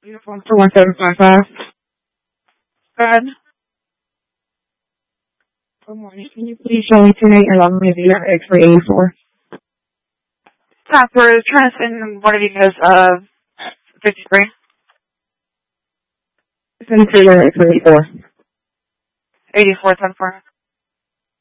Uniform for 1755. Go ahead. Good morning. Can you please show me 10 your long video X-ray 84? We're trying to send one of you guys 53. Send to your X-ray 84. 84, 10 4.